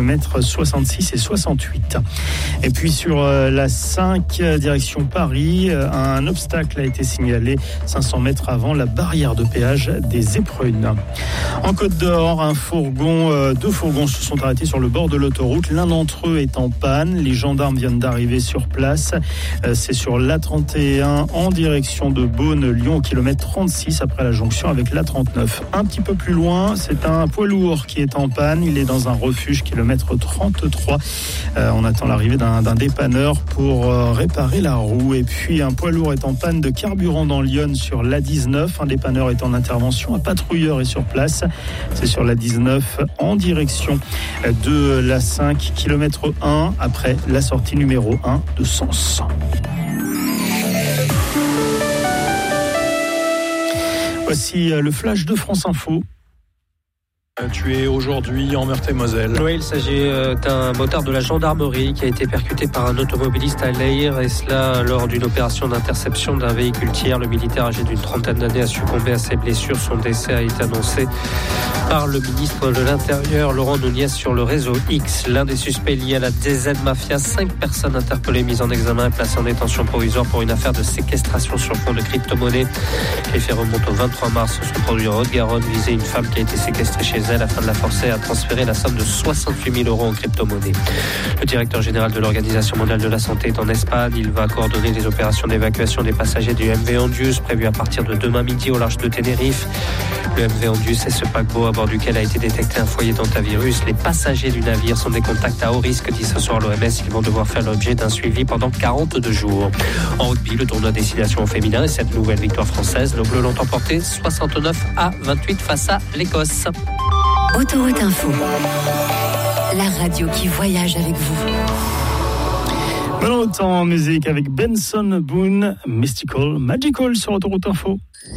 kilomètres 66 et 68. Et puis sur la 5, direction Paris, un obstacle a été signalé 500 mètres avant la barrière de péage des Éprunes. En Côte d'Or, deux fourgons se sont arrêtés sur le bord de l'autoroute. L'un d'entre eux est en panne. Les gendarmes viennent d'arriver sur place. C'est sur l'A31 en direction de Beaune-Lyon au kilomètre 36 après la jonction avec l'A39. Un petit peu plus loin, c'est un poids lourd qui est en panne. Il est dans un refuge kilomètre 33. On attend l'arrivée d'un dépanneur pour réparer la roue. Et puis un poids lourd est en panne de carburant dans Lyon sur l'A19. Un dépanneur est en intervention. Un patrouilleur est sur place. C'est sur l'A19 en direction de l'A5, kilomètre 1 après la sortie numéro 1 de Sens. Voici le flash de France Info. Tué aujourd'hui en Meurthe-et-Moselle. Oui, il s'agit d'un motard de la gendarmerie qui a été percuté par un automobiliste à Leyre, et cela lors d'une opération d'interception d'un véhicule tiers. Le militaire âgé d'une trentaine d'années a succombé à ses blessures. Son décès a été annoncé par le ministre de l'Intérieur, Laurent Nunez, sur le réseau X. L'un des suspects liés à la DZ Mafia, 5 personnes interpellées, mises en examen et placées en détention provisoire pour une affaire de séquestration sur fond de crypto-monnaie. Les faits remontent au 23 mars, se sont produits en Haute-Garonne, visait une femme qui a été séquestrée chez elle afin de la forcer à transférer la somme de 68 000 € en crypto-monnaie. Le directeur général de l'Organisation mondiale de la santé est en Espagne. Il va coordonner les opérations d'évacuation des passagers du MV Ondius prévues à partir de demain midi au large de Tenerife. Le MV Ondius est ce paquebot à bord duquel a été détecté un foyer d'hantavirus. Les passagers du navire sont des contacts à haut risque, dit ce soir l'OMS. Ils vont devoir faire l'objet d'un suivi pendant 42 jours. En rugby, le tournoi destination au féminin et cette nouvelle victoire française. Nos Bleus l'ont emporté 69-28 face à l'Écosse. Autoroute Info, la radio qui voyage avec vous. Maintenant, autant en musique avec Benson Boone, Mystical, Magical sur Autoroute Info.